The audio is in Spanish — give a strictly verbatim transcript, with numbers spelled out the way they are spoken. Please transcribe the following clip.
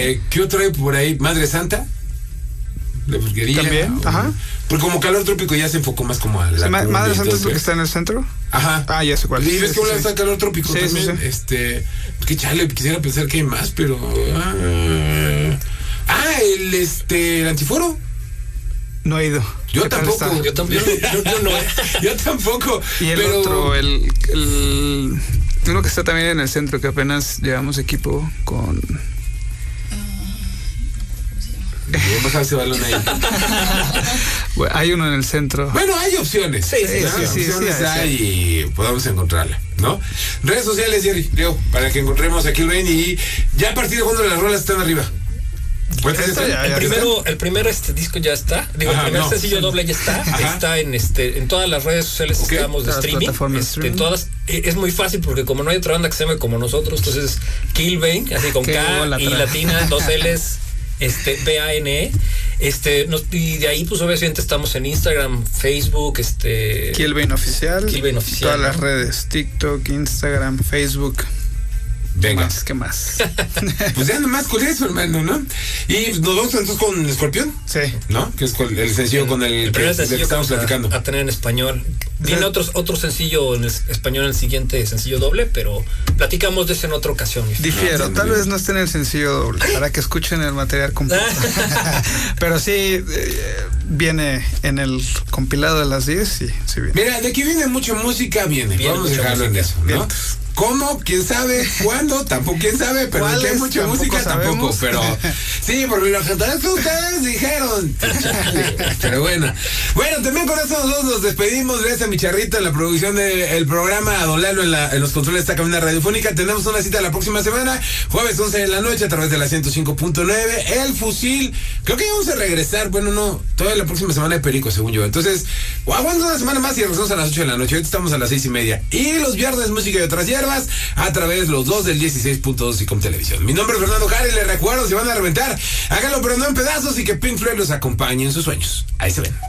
Eh, ¿Qué otro hay por ahí? Madre Santa. La burguería. También, o, ajá. Porque como Calor Trópico ya se enfocó más como a la. Sí, Ma- Madre Santa es porque porque está en el centro. Ajá. Ah, ya sé cuál. Y ves Sí, que sí, está sí. Calor Trópico Sí, también. sí, sí. Este. Que chale, quisiera pensar que hay más, pero. Ah, ah el este. El Antiforo. No he ido. Yo ¿Qué tal tampoco. está? Yo también. Yo, yo no. Yo tampoco. Y el pero... otro, el, el uno que está también en el centro, que apenas llevamos equipo con. Vamos a ver ese balón ahí. Bueno, hay uno en el centro. Bueno, hay opciones. Sí, sí, ¿no? sí, sí, opciones sí, hay y podemos encontrarla, ¿no? Redes sociales, Jerry, Leo, para que encontremos aquí el Rain y ya a partir de cuando las rolas están arriba. ¿Cuántas Esta están? ya, El ya primero, el primer este disco ya está. Digo, Ajá, el primer no. sencillo doble ya está. Ajá. Está en este, en todas las redes sociales Ok. estamos de Todas las streaming. plataformas de Este, streaming. todas, eh, es muy fácil porque como no hay otra banda que se llame como nosotros, entonces Killbane, así con Qué K ególatra. y latina, dos L's, este, B A N E. Este, nos, y de ahí, pues obviamente estamos en Instagram, Facebook, este. Killbane Oficial. Killbane Oficial, Todas las ¿no? redes: TikTok, Instagram, Facebook. Venga. Más, ¿qué más? Pues ya nomás con eso, hermano, ¿no? Y nos vamos entonces con Escorpión, Sí. ¿no? Que es con el sencillo con el, El que, primer del que sencillo que estamos vamos platicando. a, a tener en español. Viene otro, otro sencillo en es- español, el siguiente sencillo doble, pero platicamos de eso en otra ocasión. mi Fran. Difiero, Ah, tal sí. vez no esté en el sencillo doble, para que escuchen el material completo. Pero sí, eh, viene en el compilado de las diez y sí viene. Mira, de que viene mucha música, viene. Viene Vamos a mucha dejarlo en música. eso, ¿no? Bien. ¿Cómo? ¿Quién sabe? ¿Cuándo? Tampoco, ¿quién sabe? Pero de que hay ¿Cuáles? mucha Tampoco música, tampoco. sabemos. Pero sí, porque los cantantes ustedes dijeron. Pero bueno. Bueno, también con eso nosotros nos despedimos. Gracias a mi charrito en la producción del programa, a Don Lalo en, la, en los controles de esta cabina radiofónica. Tenemos una cita la próxima semana, jueves once de la noche, a través de la ciento cinco punto nueve. El Fusil. Creo que ya vamos a regresar. Bueno, no, todavía la próxima semana hay Perico, según yo. Entonces, aguanta una semana más y regresamos a las ocho de la noche. Ahorita estamos a las seis y media. Y los viernes, música y otras hierbas, a través de los dos del dieciséis punto dos y com Televisión. Mi nombre es Fernando Jari, les recuerdo, si van a reventar, háganlo pero no en pedazos y que Pink Floyd los acompañe en sus sueños. Ahí se ven.